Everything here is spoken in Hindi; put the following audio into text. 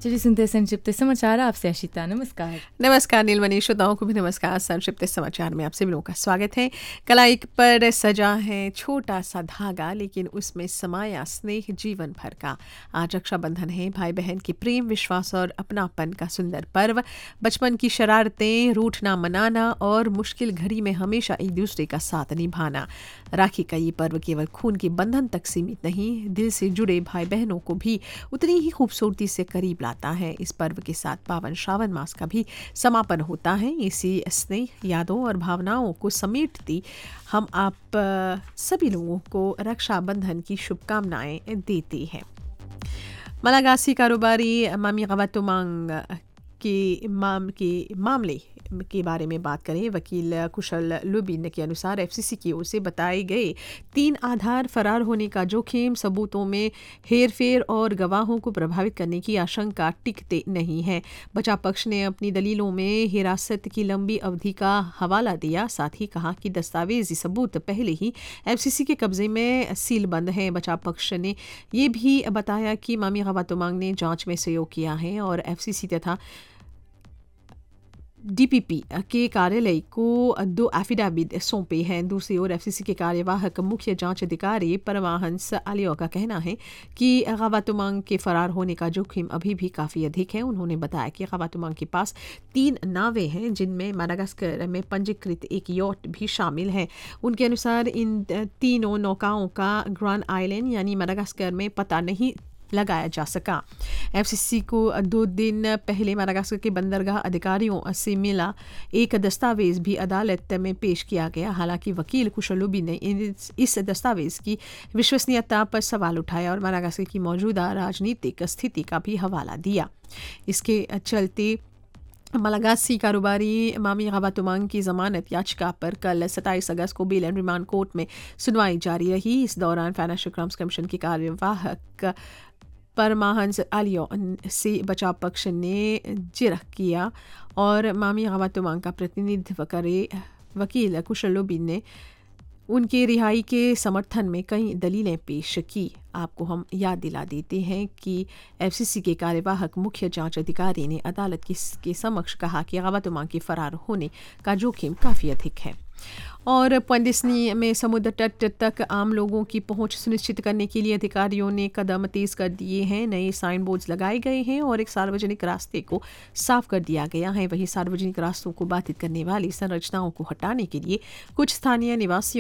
चलिए सुनते हैं संक्षिप्त समाचार। आपसे अशिता, नमस्कार। नमस्कार नीलमणि, श्रोताओं को भी नमस्कार। संक्षिप्त समाचार में आप सभी लोगों का स्वागत है। कलाई पर सजा है छोटा सा धागा, लेकिन उसमें समाया स्नेह जीवन भर का। आज रक्षाबंधन है, भाई बहन के प्रेम, विश्वास और अपनापन का सुंदर पर्व। बचपन की शरारतें, रूठना मनाना और मुश्किल घड़ी में हमेशा एक दूसरे का साथ निभाना। राखी का ये पर्व केवल खून के बंधन तक सीमित नहीं, दिल से जुड़े भाई बहनों को भी उतनी ही खूबसूरती से करीब लाता है। इस पर्व के साथ पावन श्रावण मास का भी समापन होता है। इसी स्नेह, यादों और भावनाओं को समेटती हम आप सभी लोगों को रक्षाबंधन की शुभकामनाएं देते हैं। मलागासी कारोबारी मामी गवातुमांग के मामले के बारे में बात करें। वकील कुशल लुबिन के अनुसार एफसीसी की ओर से बताए गए 3 आधार फरार होने का जोखिम, सबूतों में हेरफेर और गवाहों को प्रभावित करने की आशंका टिकते नहीं है। बचाव पक्ष ने अपनी दलीलों में हिरासत की लंबी अवधि का हवाला दिया, साथ ही कहा कि दस्तावेजी सबूत पहले ही एफसीसी के कब्जे में सीलबंद हैं। बचाव पक्ष ने ये भी बताया कि मामी गवातुमांग ने जांच में सहयोग किया है और एफसीसी तथा डीपीपी के कार्यालय को 2 एफिडेविट सौंपे हैं। दूसरी ओर एफसीसी के कार्यवाहक मुख्य जांच अधिकारी परमाहंस आलियो का कहना है कि गवातुमांग के फरार होने का जोखिम अभी भी काफ़ी अधिक है। उन्होंने बताया कि गवातुमांग के पास 3 नावें हैं, जिनमें माडागास्कर में पंजीकृत एक यॉट भी शामिल है। उनके अनुसार इन तीनों नौकाओं का ग्रांड आइलैंड यानी माडागास्कर में पता नहीं लगाया जा सका। एफसीसी को 2 दिन पहले माडागास्कर के बंदरगाह अधिकारियों से मिला एक दस्तावेज भी अदालत में पेश किया गया। हालांकि वकील कुशलुबी ने इस दस्तावेज की विश्वसनीयता पर सवाल उठाया और माडागास्कर की मौजूदा राजनीतिक स्थिति का भी हवाला दिया। इसके चलते मलागासी कारोबारी मामी गवातुमांग की जमानत याचिका पर कल 27 अगस्त को बेल एंड रिमांड कोर्ट में सुनवाई जारी रही। इस दौरान फाइनेंशियल क्राइम्स कमीशन के कार्यवाहक परमाहंस आलियो से बचाव पक्ष ने जिरह किया और मामी गवातुमांग का प्रतिनिधित्व करे। वकील कुशलोबिन ने उनके रिहाई के समर्थन में कई दलीलें पेश की। आपको हम याद दिला देते हैं कि एफसीसी के कार्यवाहक मुख्य जांच अधिकारी ने अदालत के समक्ष कहा कि गवातुमांग के फरार होने का जोखिम काफ़ी अधिक है। और पॉइंट में समुद्र तट तक आम लोगों की पहुंच सुनिश्चित करने के लिए अधिकारियों ने कदम तेज कर दिए हैं। नए साइन बोर्ड्स लगाए गए हैं और एक सार्वजनिक रास्ते को साफ कर दिया गया है। वहीं सार्वजनिक रास्तों को बाधित करने वाली संरचनाओं को हटाने के लिए कुछ स्थानीय निवासियों